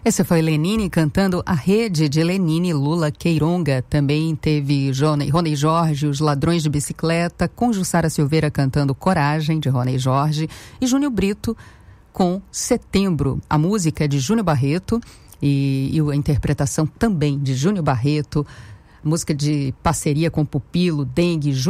Esse foi Lenine cantando A Rede, de Lenine Lula Queironga. Também teve Rony Jorge, Os Ladrões de Bicicleta, com Jussara Silveira cantando Coragem, de Rony Jorge, e Júnior Brito com Setembro. A música é de Júnior Barreto e a interpretação também de Júnior Barreto. Música de parceria com Pupilo, Dengue,